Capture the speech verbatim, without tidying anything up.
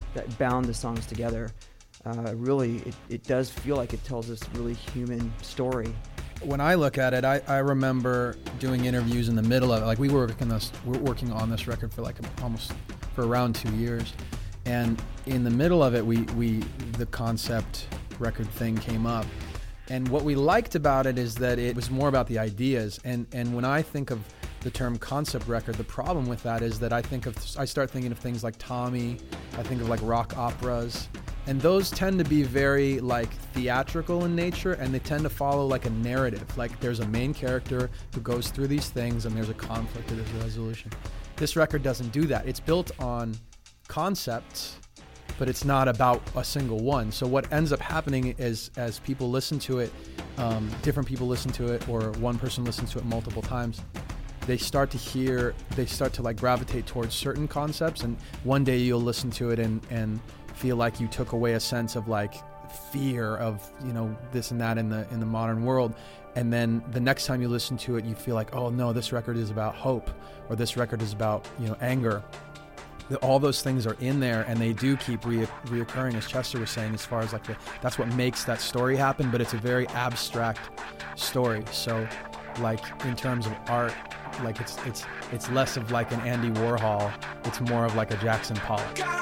that bound the songs together. Uh, really, it, it does feel like it tells this really human story. When I look at it, I, I remember doing interviews in the middle of it. Like we were working this, we were working on this record for like almost for around two years, and in the middle of it, we we the concept record thing came up, and what we liked about it is that it was more about the ideas. And and when I think of the term concept record, the problem with that is that I think of I start thinking of things like Tommy, I think of like rock operas. And those tend to be very like theatrical in nature, and they tend to follow like a narrative. Like there's a main character who goes through these things and there's a conflict or there's a resolution. This record doesn't do that. It's built on concepts, but it's not about a single one. So what ends up happening is as people listen to it, um, different people listen to it, or one person listens to it multiple times, they start to hear, they start to like gravitate towards certain concepts, and one day you'll listen to it and, and feel like you took away a sense of like fear of, you know, this and that in the in the modern world, and then the next time you listen to it you feel like, oh no, this record is about hope, or this record is about, you know, anger. All those things are in there, and they do keep re- reoccurring, as Chester was saying, as far as like the, that's what makes that story happen. But it's a very abstract story, so like in terms of art, like it's it's it's less of like an Andy Warhol, it's more of like a Jackson Pollock.